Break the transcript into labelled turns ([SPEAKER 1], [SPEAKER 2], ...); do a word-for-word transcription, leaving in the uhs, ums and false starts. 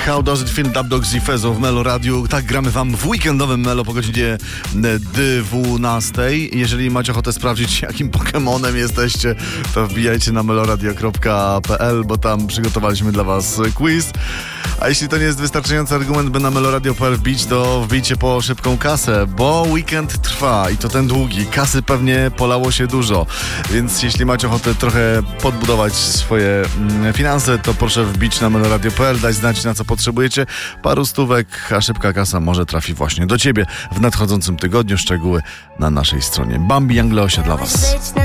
[SPEAKER 1] How Does It Feel? Dub Dogs i Fezo w Melo Radiu. Tak, gramy wam w weekendowym Melo po godzinie dwunastej. Jeżeli macie ochotę sprawdzić, jakim Pokemonem jesteście, to wbijajcie na meloradio kropka p l, bo tam przygotowaliśmy dla was quiz. A jeśli to nie jest wystarczający argument, by na meloradio kropka p l wbić, to wbijcie po szybką kasę, bo weekend trwa i to ten długi. Kasy pewnie polało się dużo, więc jeśli macie ochotę trochę podbudować swoje mm, finanse, to proszę wbić na meloradio kropka p l, dać znać, na co potrzebujecie. Paru stówek, a szybka kasa może trafi właśnie do ciebie w nadchodzącym tygodniu. Szczegóły na naszej stronie. Bambi Angleosia dla was.